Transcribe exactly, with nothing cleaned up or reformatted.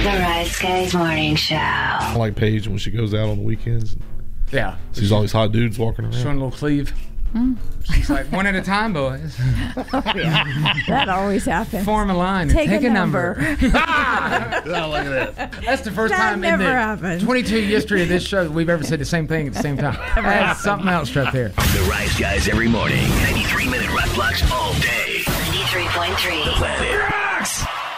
The Rice Guys Morning Show. I like Paige when she goes out on the weekends. Yeah. Sees all these hot dudes walking around. Showing a little cleave. Mm. She's like, one at a time, boys. Oh, yeah. That always happens. Form a line. Take, take a, a number. number. Ah! Oh, look at that. That's the first that time in the happens. twenty-two history of this show that we've ever said the same thing at the same time. That's something else right there. The Rice Guys every morning. ninety-three minute rock blocks all day. ninety-three point three. The Planet Rocks.